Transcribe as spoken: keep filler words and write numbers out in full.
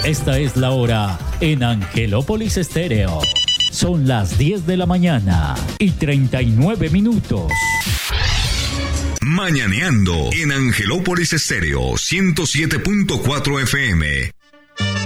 Esta es la hora en Angelópolis Estéreo. Son las diez de la mañana y treinta y nueve minutos. Mañaneando en Angelópolis Estéreo ciento siete punto cuatro F M.